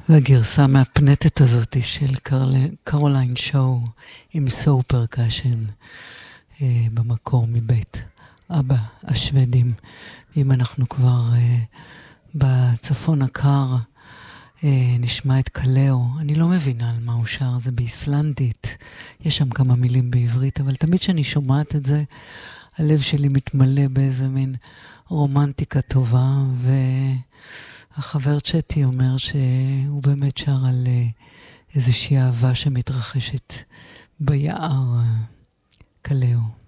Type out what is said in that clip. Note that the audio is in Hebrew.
והגרסה המהפנטת הזאת של קרוליין שואו עם סו פרקשן במקור מבית אבא השוודים. אם אנחנו כבר בצפון הקר, נשמע את קלאו. אני לא מבינה על מה הוא שר, זה באיסלנדית. יש שם כמה מילים בעברית, אבל תמיד שאני שומעת את זה, הלב שלי מתמלא באיזה מין רומנטיקה טובה, והחבר צ'טי אומר שהוא באמת שר על איזושהי אהבה שמתרחשת ביער. קלאו.